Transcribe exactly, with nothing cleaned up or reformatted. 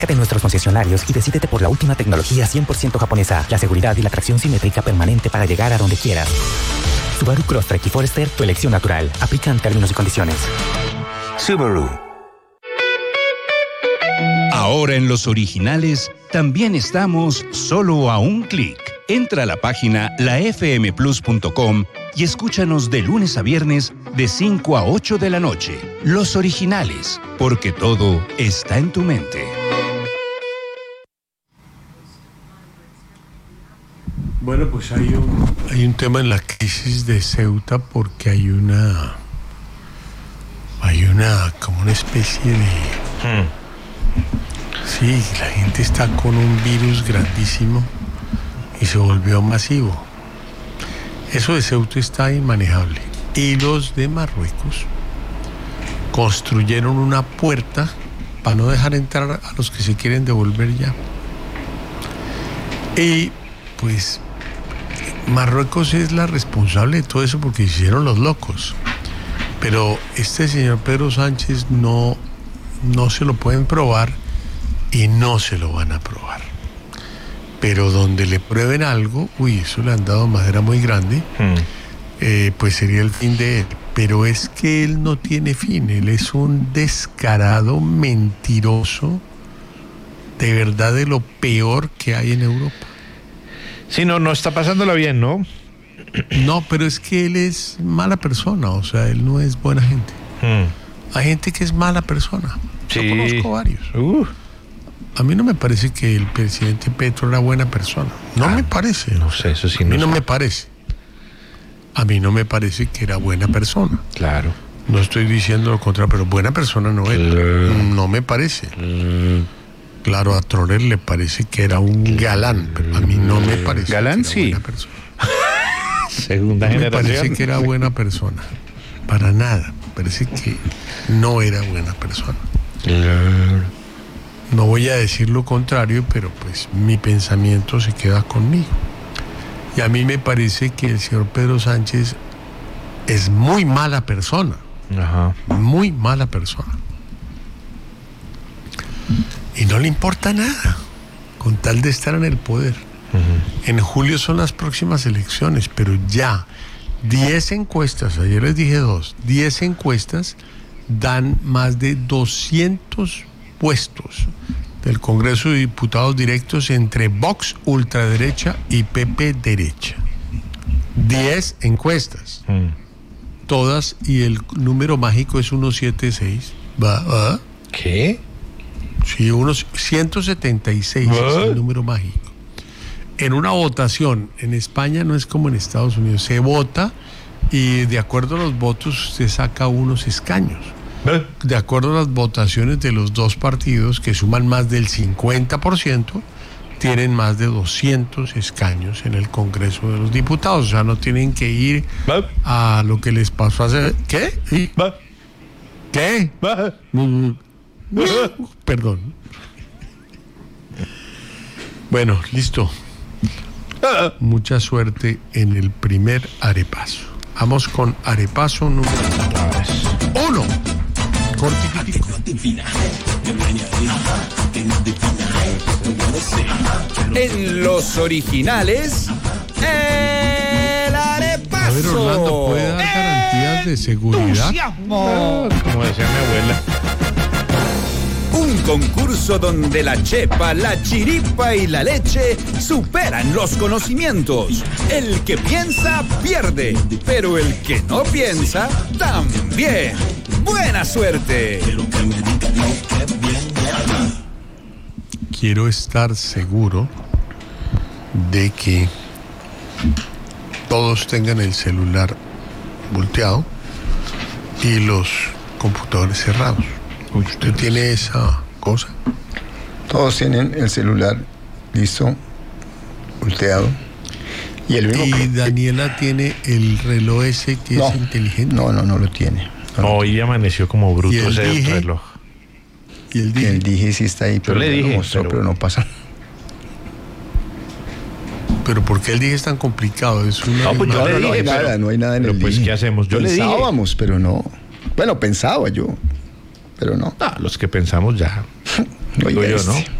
de nuestros concesionarios y decídete por la última tecnología cien por ciento japonesa, la seguridad y la tracción simétrica permanente para llegar a donde quieras. Subaru Crosstrek y Forester, tu elección natural. Aplican términos y condiciones. Subaru. Ahora en Los Originales también estamos solo a un clic. Entra a la página la f m plus punto com y escúchanos de lunes a viernes de cinco a ocho de la noche. Los Originales, porque todo está en tu mente. Bueno, pues hay un, hay un tema en la crisis de Ceuta porque hay una, hay una, como una especie de... Hmm. Sí, la gente está con un virus grandísimo y se volvió masivo. Eso de Ceuta está inmanejable. Y los de Marruecos construyeron una puerta para no dejar entrar a los que se quieren devolver ya. Y pues Marruecos es la responsable de todo eso porque hicieron los locos. Pero este señor Pedro Sánchez no, no se lo pueden probar y no se lo van a probar. Pero donde le prueben algo, uy, eso le han dado madera muy grande, hmm. eh, pues sería el fin de él. Pero es que él no tiene fin, él es un descarado, mentiroso, de verdad de lo peor que hay en Europa. Sí, no, no está pasándola bien, ¿no? No, pero es que él es mala persona, o sea, él no es buena gente. Hmm. Hay gente que es mala persona. Sí. Yo conozco varios. Uh. A mí no me parece que el presidente Petro era buena persona. No ah, me parece. No sé, eso sí. A mí no, no me parece. A mí no me parece que era buena persona. Claro. No estoy diciendo lo contrario, pero buena persona no era. Claro. No me parece. Claro. Claro, a Troller le parece que era un galán, pero a mí no me parece galán, que era sí. buena persona. Segunda no generación. Me parece que era buena persona. Para nada. Me parece que no era buena persona. Claro. No voy a decir lo contrario, pero pues mi pensamiento se queda conmigo. Y a mí me parece que el señor Pedro Sánchez es muy mala persona. Ajá. Muy mala persona. Y no le importa nada, con tal de estar en el poder. Uh-huh. En julio son las próximas elecciones, pero ya diez encuestas, ayer les dije dos, diez encuestas dan más de doscientos puestos del Congreso de Diputados directos entre Vox ultraderecha y P P derecha. diez encuestas. Uh-huh. Todas, y el número mágico es ciento setenta y seis. ¿Va? ¿Va? ¿Qué? Sí, unos ciento setenta y seis ¿What? Es el número mágico. En una votación, en España no es como en Estados Unidos, se vota y de acuerdo a los votos usted saca unos escaños. ¿Eh? De acuerdo a las votaciones de los dos partidos, que suman más del cincuenta por ciento, tienen más de doscientos escaños en el Congreso de los Diputados. O sea, no tienen que ir ¿Eh? A lo que les pasó hace... ¿Qué? ¿Sí? ¿Eh? ¿Qué? ¿Eh? Perdón. Bueno, listo. Mucha suerte en el primer arepaso. Vamos con arepaso número uno. Cortiquitico. En Los Originales, el arepaso. A ver, Orlando, ¿puede dar garantías de seguridad? No, como decía mi abuela. Un concurso donde la chepa, la chiripa y la leche superan los conocimientos. El que piensa, pierde. Pero el que no piensa, también. ¡Buena suerte! Quiero estar seguro de que todos tengan el celular volteado y los computadores cerrados. ¿Usted tiene esa cosa? Todos tienen el celular listo, volteado. Y, el y que... Daniela tiene el reloj ese que no, es inteligente. No, no, no lo tiene. No Hoy lo amaneció como bruto ese dije, reloj. Y el dije. El dije sí está ahí, pero, le dije, lo mostró, pero... pero no pasa. Pero ¿por qué el dije es tan complicado? Es una no, pues yo no, le no, dije, no hay pero, nada, no hay nada en pero el pues dije. ¿qué hacemos? Yo le dije. Pensábamos, pero no. Bueno, pensaba yo, pero no. Ah, los que pensamos ya. Digo Oiga yo, este. ¿no?